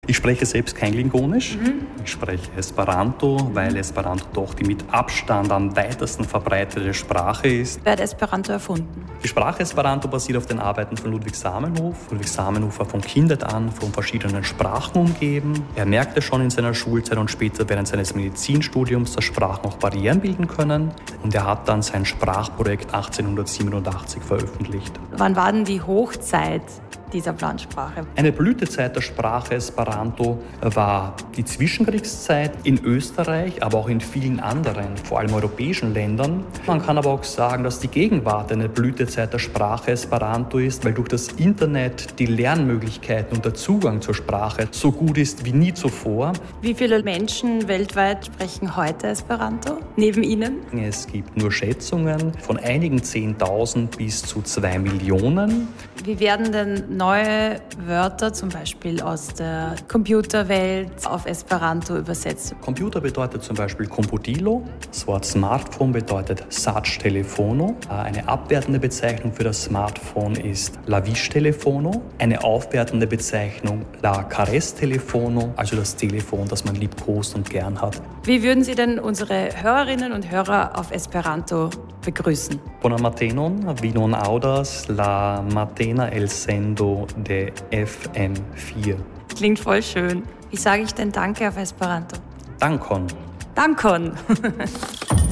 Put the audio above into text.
Ich spreche selbst kein Klingonisch. Ich spreche Esperanto, weil Esperanto doch die mit Abstand am weitesten verbreitete Sprache ist. Wer hat Esperanto erfunden? Die Sprache Esperanto basiert auf den Arbeiten von Ludwig Zamenhof. Ludwig Zamenhof war von Kindheit an von verschiedenen Sprachen umgeben. Er merkte schon in seiner Schulzeit und später während seines Medizinstudiums, dass Sprachen auch Barrieren bilden können. Und er hat dann sein Sprachprojekt 1887 veröffentlicht. Wann war denn die Hochzeit dieser Plansprache? Eine Blütezeit der Sprache Esperanto war die Zwischenkriegszeit in Österreich, aber auch in vielen anderen, vor allem europäischen Ländern. Man kann aber auch sagen, dass die Gegenwart eine Blütezeit der Sprache Esperanto ist, weil durch das Internet die Lernmöglichkeiten und der Zugang zur Sprache so gut ist wie nie zuvor. Wie viele Menschen weltweit sprechen heute Esperanto, neben Ihnen? Es gibt nur Schätzungen von einigen 10.000 bis zu 2 Millionen. Wie werden denn neue Wörter, zum Beispiel aus der Computerwelt, auf Esperanto übersetzt? Computer bedeutet zum Beispiel Computilo. Das Wort Smartphone bedeutet Sac-Telefono. Eine abwertende Bezeichnung für das Smartphone ist La Viche-Telefono. Eine aufwertende Bezeichnung La Caresse-Telefono, also das Telefon, das man liebkost und gern hat. Wie würden Sie denn unsere Hörerinnen und Hörer auf Esperanto begrüßen? Buon matenon, vi non audas la matena el sendo de FM4. Klingt voll schön. Wie sage ich denn Danke auf Esperanto? Dankon. Dankon.